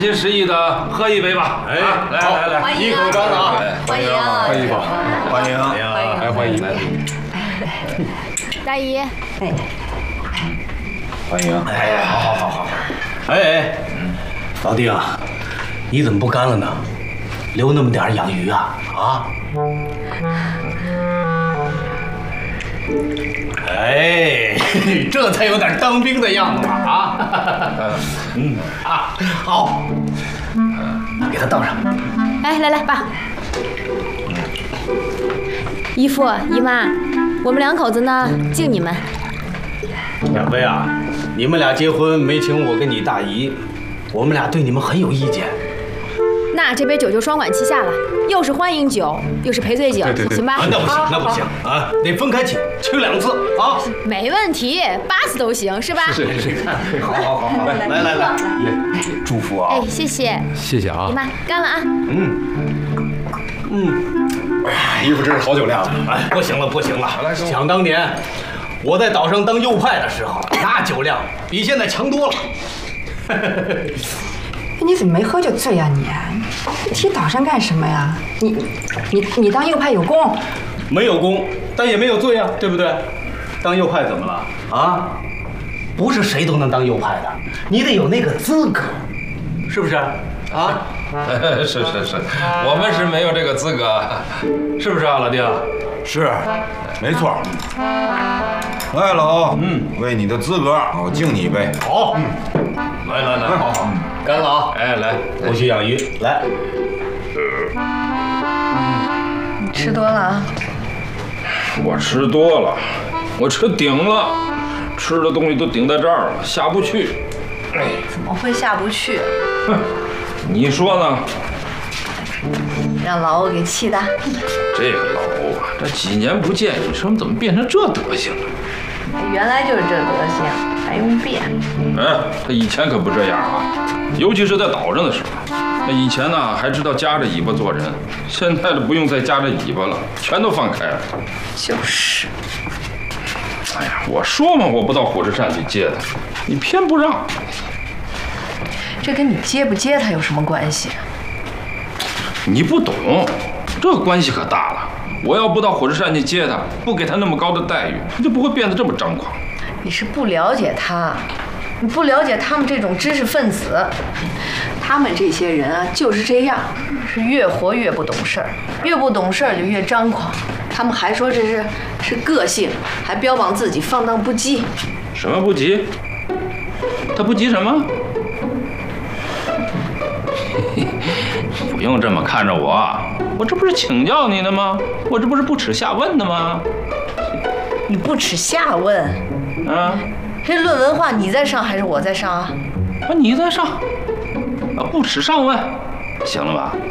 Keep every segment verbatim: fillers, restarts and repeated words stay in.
心实意的喝一杯吧！哎，来来来， 欢迎一口干了啊！ 欢迎， 喝一口， 欢迎， 来欢迎， 大姨，哎， 欢迎！ 哎呀，好好好好。哎哎，老丁，你怎么不干了呢？留那么点养鱼啊啊！哎，这才有点当兵的样子嘛啊！嗯啊，好，给他倒上。 哎，来来，爸。姨父、姨妈，我们两口子呢，敬你们。 两位啊，你们俩结婚没请我跟你大姨，我们俩对你们很有意见。 那这杯酒就双管齐下了，又是欢迎酒，又是赔罪酒，行吧？ 啊，那不行，那不行啊，得分开请，请两次啊。 没问题，八次都行，是吧？ 是是是，好好好好，来来来来，祝福啊！ 哎，谢谢， 谢谢啊！ 姨妈，干了啊！ 嗯嗯， 姨夫真是好酒量。 哎，不行了不行了，想当年我在岛上当右派的时候，那酒量比现在强多了。 你怎么没喝就醉呀你？提岛上干什么呀？你你你当右派有功？ 没有功，但也没有罪啊，对不对？当右派怎么了啊？不是谁都能当右派的，你得有那个资格，是不是？啊？ 是是是，我们是没有这个资格，是不是啊，老丁？ 是，没错。来老，嗯，为你的资格，我敬你一杯。 好，嗯，来来来，好好，干了啊！ 哎，来， 不许养鱼，来。 你吃多了啊？ 我吃多了，我吃顶了，吃的东西都顶在这儿了，下不去。哎， 怎么会下不去？ 哼，你说呢？ 让老欧给气的。 这个老欧啊，这几年不见，你说怎么变成这德行了？ 原来就是这德行，还用变？ 哎，他以前可不这样啊，尤其是在岛上的时候。那以前呢还知道夹着尾巴做人，现在的不用再夹着尾巴了，全都放开了。 就是。 哎呀，我说嘛，我不到火车站去接他，你偏不让。 这跟你接不接他有什么关系？ 你不懂，这关系可大了。我要不到火车站去接他，不给他那么高的待遇，他就不会变得这么张狂。 你是不了解他，你不了解他们这种知识分子，他们这些人啊就是这样，是越活越不懂事儿，越不懂事儿就越张狂。他们还说这是是个性，还标榜自己放荡不羁。 什么不急？他不急什么？不用这么看着我，我这不是请教你的吗？我这不是不耻下问的吗？ 你不耻下问？ 啊， 这论文化你在上还是我在上啊？ 啊，你在上，啊，不耻上问，行了吧？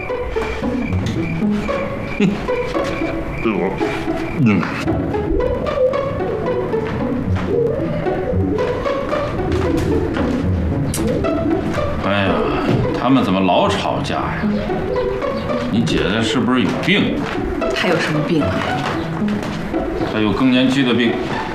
嗯，我，嗯。哎呀，他们怎么老吵架呀？你姐姐是不是有病？ 她有什么病啊？ 她有更年期的病。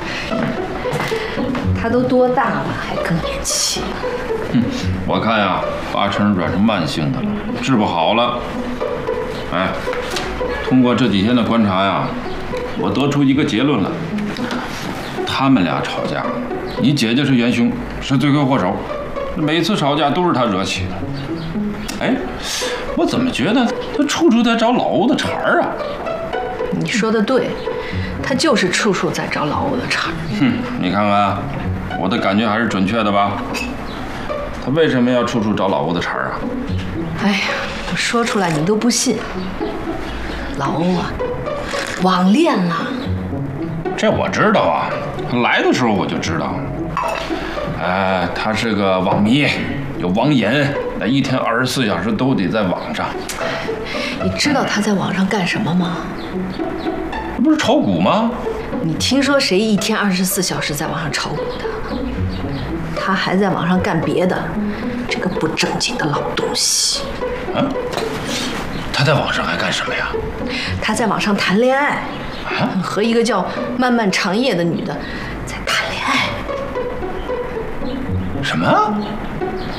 她都多大了，还更年期？ 哼，我看呀，八成转成慢性的了，治不好了。哎，通过这几天的观察呀，我得出一个结论了：他们俩吵架，你姐姐是元凶，是罪魁祸首。每次吵架都是他惹起的。哎，我怎么觉得他处处在找老欧的茬儿啊？ 你说的对，他就是处处在找老欧的茬儿。 哼，你看看，我的感觉还是准确的吧？他为什么要处处找老欧的茬儿啊？ 哎呀，我说出来你都不信。老欧啊，网恋了。 这我知道啊，来的时候我就知道。哎，他是个网迷，有网瘾，那一天二十四小时都得在网上。 你知道他在网上干什么吗？ 这不是炒股吗？ 你听说谁一天二十四小时在网上炒股的？他还在网上干别的，这个不正经的老东西。 啊？他在网上还干什么呀？ 他在网上谈恋爱，啊、和一个叫漫漫长夜的女的在谈恋爱。 什么？